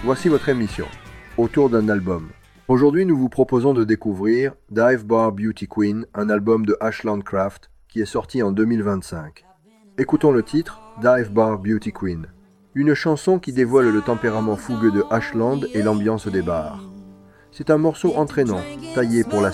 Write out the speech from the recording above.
Voici votre émission, autour d'un album. Aujourd'hui, nous vous proposons de découvrir Dive Bar Beauty Queen, un album de Ashland Craft qui est sorti en 2025. Écoutons le titre, Dive Bar Beauty Queen, une chanson qui dévoile le tempérament fougueux de Ashland et l'ambiance des bars. C'est un morceau entraînant, taillé pour la